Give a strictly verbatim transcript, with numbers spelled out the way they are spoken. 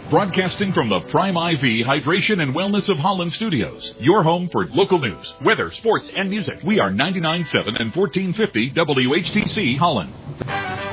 Broadcasting from the Prime I V Hydration and Wellness of Holland Studios. Your home for local news, weather, sports, and music. We are ninety-nine point seven and fourteen fifty W H T C Holland.